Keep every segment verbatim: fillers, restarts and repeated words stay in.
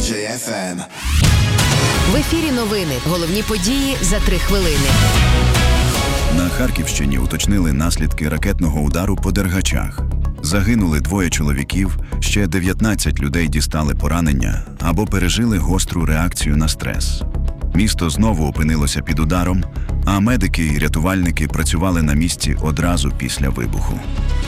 джей еф ем. В ефірі новини. Головні події за три хвилини. На Харківщині уточнили наслідки ракетного удару по Дергачах. Загинули двоє чоловіків, ще дев'ятнадцять людей дістали поранення або пережили гостру реакцію на стрес. Місто знову опинилося під ударом, а медики і рятувальники працювали на місці одразу після вибуху.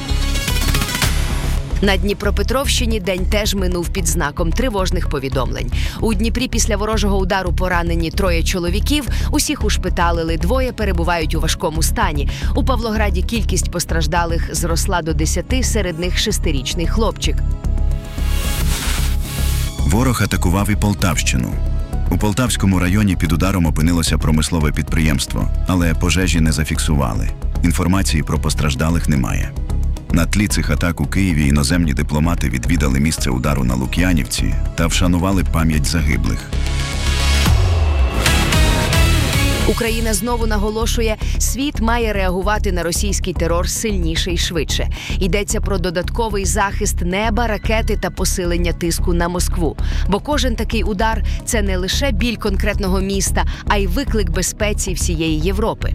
На Дніпропетровщині день теж минув під знаком тривожних повідомлень. У Дніпрі після ворожого удару поранені троє чоловіків, усіх ушпиталили, двоє перебувають у важкому стані. У Павлограді кількість постраждалих зросла до десяти, серед них шестирічний хлопчик. Ворог атакував і Полтавщину. У Полтавському районі під ударом опинилося промислове підприємство, але пожежі не зафіксували. Інформації про постраждалих немає. На тлі цих атак у Києві іноземні дипломати відвідали місце удару на Лук'янівці та вшанували пам'ять загиблих. Україна знову наголошує, світ має реагувати на російський терор сильніше і швидше. Йдеться про додатковий захист неба, ракети та посилення тиску на Москву. Бо кожен такий удар – це не лише біль конкретного міста, а й виклик безпеці всієї Європи.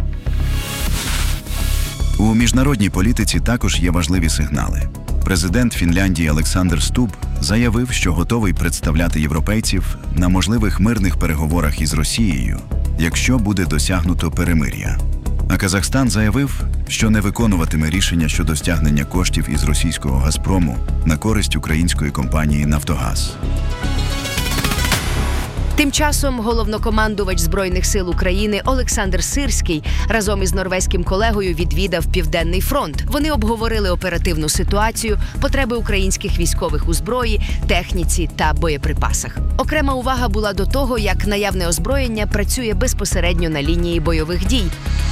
У міжнародній політиці також є важливі сигнали. Президент Фінляндії Олександр Стуб заявив, що готовий представляти європейців на можливих мирних переговорах із Росією, якщо буде досягнуто перемир'я. А Казахстан заявив, що не виконуватиме рішення щодо стягнення коштів із російського «Газпрому» на користь української компанії «Нафтогаз». Тим часом головнокомандувач Збройних сил України Олександр Сирський разом із норвезьким колегою відвідав Південний фронт. Вони обговорили оперативну ситуацію, потреби українських військових у зброї, техніці та боєприпасах. Окрема увага була до того, як наявне озброєння працює безпосередньо на лінії бойових дій.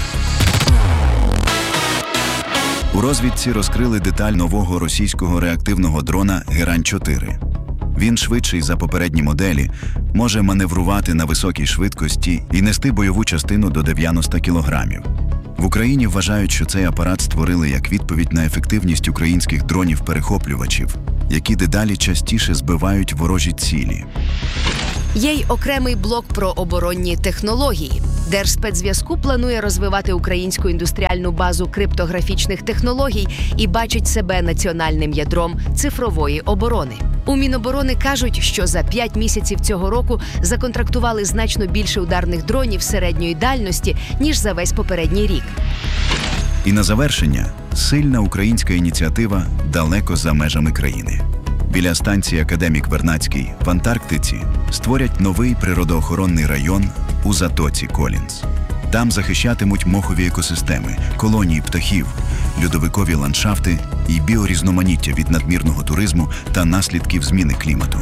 У розвідці розкрили деталь нового російського реактивного дрона Герань чотири. Він швидший за попередні моделі, може маневрувати на високій швидкості і нести бойову частину до дев'яноста кілограмів. В Україні вважають, що цей апарат створили як відповідь на ефективність українських дронів-перехоплювачів, які дедалі частіше збивають ворожі цілі. Є й окремий блок про оборонні технології. Держспецзв'язку планує розвивати українську індустріальну базу криптографічних технологій і бачить себе національним ядром цифрової оборони. У Міноборони кажуть, що за п'ять місяців цього року законтрактували значно більше ударних дронів середньої дальності, ніж за весь попередній рік. І на завершення – сильна українська ініціатива далеко за межами країни. Біля станції «Академік Вернадський» в Антарктиці створять новий природоохоронний район у затоці Колінз. Там захищатимуть мохові екосистеми, колонії птахів, льодовикові ландшафти і біорізноманіття від надмірного туризму та наслідків зміни клімату.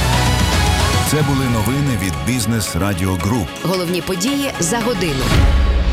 Це були новини від Бізнес Радіо Груп. Головні події за годину.